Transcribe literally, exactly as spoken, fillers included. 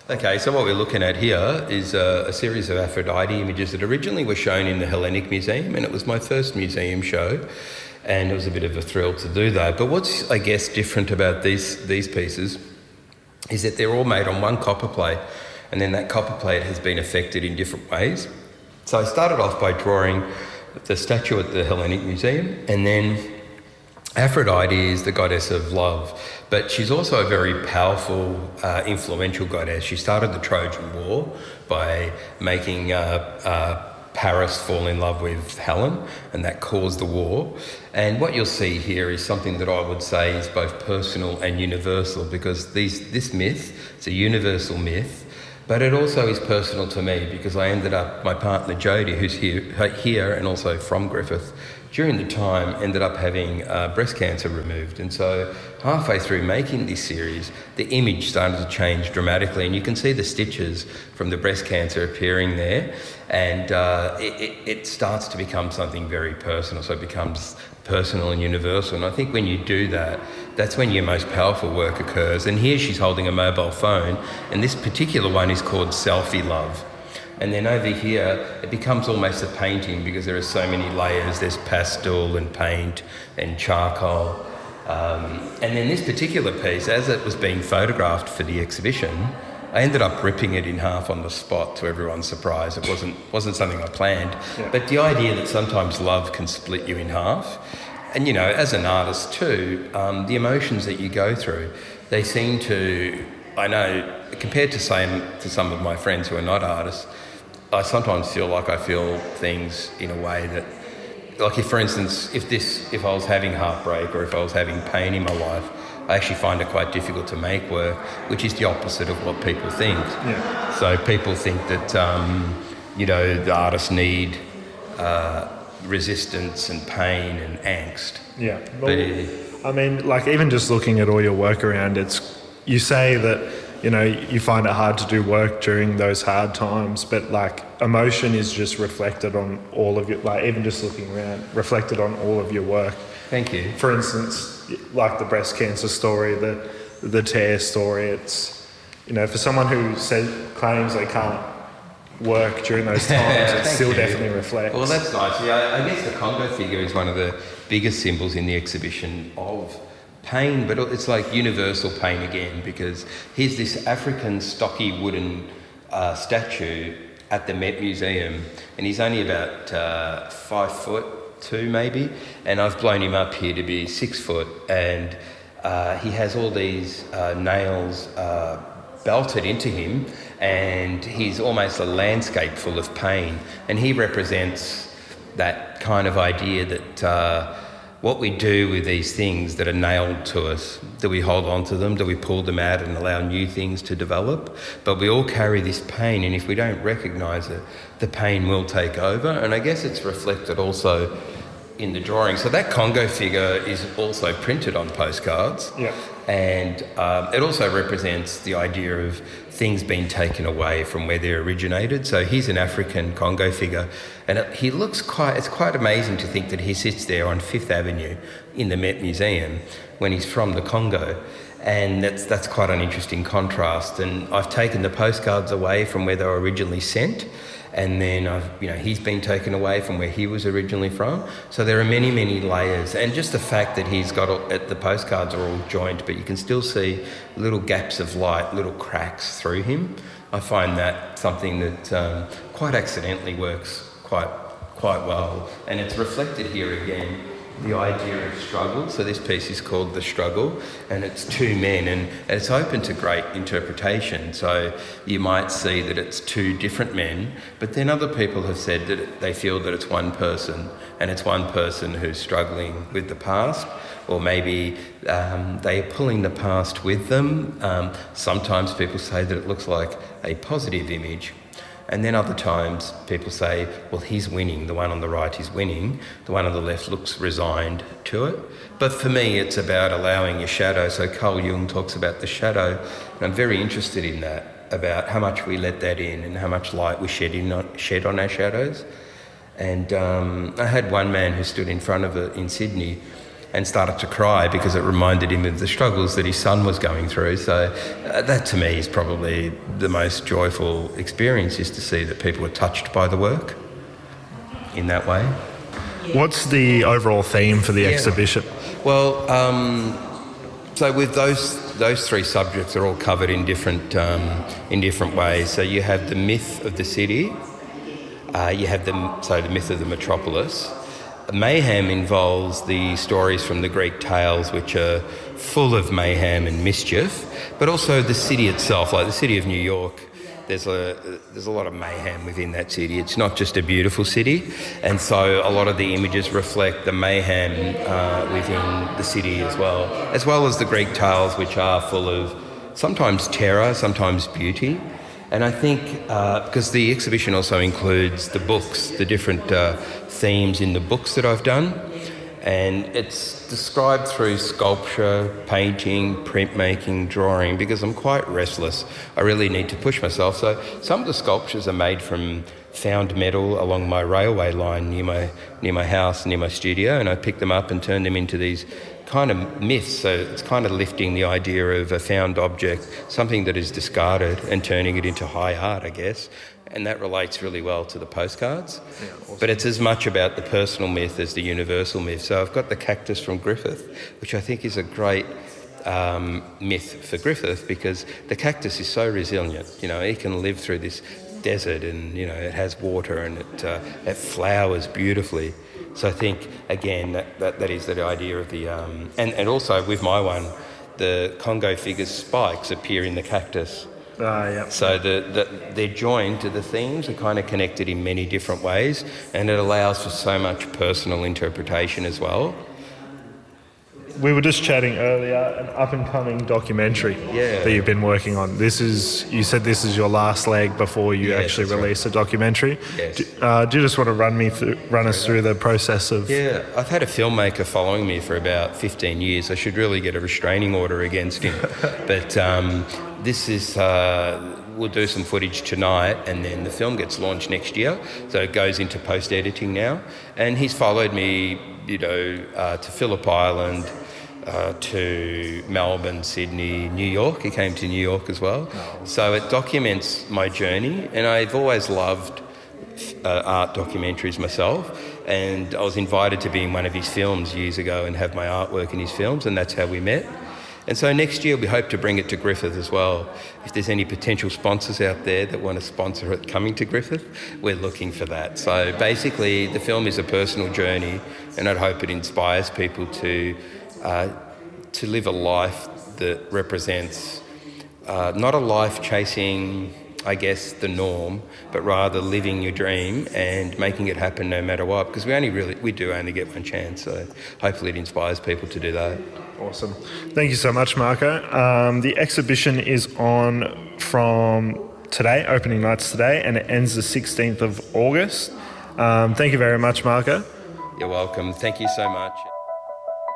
Okay, so what we're looking at here is a, a series of Aphrodite images that originally were shown in the Hellenic Museum, and it was my first museum show, and it was a bit of a thrill to do that. But what's, I guess, different about these, these pieces is that they're all made on one copper plate, and then that copper plate has been affected in different ways. So I started off by drawing the statue at the Hellenic Museum, and then Aphrodite is the goddess of love, but she's also a very powerful, uh, influential goddess. She started the Trojan War by making uh, uh, Paris fall in love with Helen, and that caused the war. And what you'll see here is something that I would say is both personal and universal, because these, this myth, it's a universal myth, but it also is personal to me because I ended up, my partner Jodie, who's here, here and also from Griffith, during the time ended up having uh, breast cancer removed. And so halfway through making this series, the image started to change dramatically, and you can see the stitches from the breast cancer appearing there, and uh, it, it, it starts to become something very personal, so it becomes personal and universal. And I think when you do that, that's when your most powerful work occurs. And here she's holding a mobile phone, and this particular one is called Selfie Love. And then over here, it becomes almost a painting because there are so many layers. There's pastel and paint and charcoal. Um, and then this particular piece, as it was being photographed for the exhibition, I ended up ripping it in half on the spot to everyone's surprise. It wasn't, wasn't something I planned. Yeah. But the idea that sometimes love can split you in half, and you know, as an artist too, um, the emotions that you go through, they seem to, I know, compared to, same, to some of my friends who are not artists, I sometimes feel like I feel things in a way that, like if, for instance, if this, if I was having heartbreak or if I was having pain in my life, I actually find it quite difficult to make work, which is the opposite of what people think. Yeah. So people think that, um, you know, the artists need uh, resistance and pain and angst. Yeah. Well, but it, I mean, like even just looking at all your work around, it's, you say that, you know, you find it hard to do work during those hard times, but like emotion is just reflected on all of your, like even just looking around, reflected on all of your work. Thank you. For instance, like the breast cancer story, the the tear story, it's, you know, for someone who says, claims they can't work during those times, it still you. definitely reflects. Well, that's nice. Yeah, I guess the Congo figure is one of the biggest symbols in the exhibition of pain, but it's like universal pain again, because here's this African stocky wooden uh, statue at the Met Museum, and he's only about uh, five foot two maybe, and I've blown him up here to be six foot, and uh, he has all these uh, nails uh, belted into him, and he's almost a landscape full of pain, and he represents that kind of idea that uh, what we do with these things that are nailed to us, do we hold on to them, do we pull them out and allow new things to develop? But we all carry this pain, and if we don't recognise it, the pain will take over. And I guess it's reflected also in the drawing. So that Congo figure is also printed on postcards. Yeah. And um, it also represents the idea of things being taken away from where they originated. So he's an African Congo figure, and it, he looks quite, it's quite amazing to think that he sits there on Fifth Avenue in the Met Museum when he's from the Congo. And that's, that's quite an interesting contrast. And I've taken the postcards away from where they were originally sent, and then I've, you know, he's been taken away from where he was originally from. So there are many, many layers, and just the fact that he's got all, the postcards are all joined, but you can still see little gaps of light, little cracks through him. I find that something that um, quite accidentally works quite, quite well, and it's reflected here again. The idea of struggle. So this piece is called The Struggle, and it's two men, and it's open to great interpretation. So you might see that it's two different men, but then other people have said that they feel that it's one person, and it's one person who's struggling with the past, or maybe um, they are pulling the past with them. Um, sometimes people say that it looks like a positive image. And then other times people say, well, he's winning, the one on the right is winning, the one on the left looks resigned to it. But for me, it's about allowing your shadow. So Carl Jung talks about the shadow, and I'm very interested in that, about how much we let that in and how much light we shed, in on, shed on our shadows. And um, I had one man who stood in front of it in Sydney, and started to cry because it reminded him of the struggles that his son was going through. So uh, that to me is probably the most joyful experience, is to see that people are touched by the work in that way. What's the overall theme for the Yeah. exhibition? Well, um, so with those those three subjects are all covered in different um, in different ways. So you have the myth of the city, uh, you have the so the myth of the metropolis. Mayhem involves the stories from the Greek tales, which are full of mayhem and mischief, but also the city itself, like the city of New York. There's a there's a lot of mayhem within that city. It's not just a beautiful city, and so a lot of the images reflect the mayhem uh, within the city as well, as well as the Greek tales, which are full of sometimes terror, sometimes beauty. And I think uh, because the exhibition also includes the books, the different uh, themes in the books that I've done, and it's described through sculpture, painting, printmaking, drawing, because I'm quite restless. I really need to push myself. So some of the sculptures are made from found metal along my railway line near my near my house, near my studio, and I pick them up and turn them into these kind of myths. So it's kind of lifting the idea of a found object, something that is discarded, and turning it into high art, I guess. And that relates really well to the postcards. Yeah, awesome. But it's as much about the personal myth as the universal myth. So I've got the cactus from Griffith, which I think is a great um, myth for Griffith, because the cactus is so resilient. You know, it can live through this desert, and, you know, it has water, and it, uh, it flowers beautifully. So I think, again, that, that, that is the idea of the... Um, and, and also with my one, the Congo figure's spikes appear in the cactus. Uh, yeah. So the, the, they're joined to the themes, are kind of connected in many different ways, and it allows for so much personal interpretation as well. We were just chatting earlier, an up-and-coming documentary Yeah. that you've been working on. This is, you said this is your last leg before you Yes, actually that's release a documentary. Yes. Do, uh, do you just want to run me through, run us through the process of... Yeah, I've had a filmmaker following me for about fifteen years. I should really get a restraining order against him. But um, this is... Uh, we'll do some footage tonight, and then the film gets launched next year. So it goes into post-editing now. And he's followed me, you know, uh, to Phillip Island, uh, to Melbourne, Sydney, New York. He came to New York as well. So it documents my journey, and I've always loved uh, art documentaries myself. And I was invited to be in one of his films years ago and have my artwork in his films, and that's how we met. And so next year we hope to bring it to Griffith as well. If there's any potential sponsors out there that want to sponsor it coming to Griffith, we're looking for that. So basically the film is a personal journey, and I'd hope it inspires people to uh, to live a life that represents uh, not a life chasing, I guess, the norm, but rather living your dream and making it happen no matter what, because we only really we do only get one chance. So hopefully it inspires people to do that. Awesome. Thank you so much, Marco. Um, the exhibition is on from today, opening nights today, and it ends the sixteenth of August. Um, thank you very much, Marco. You're welcome. Thank you so much.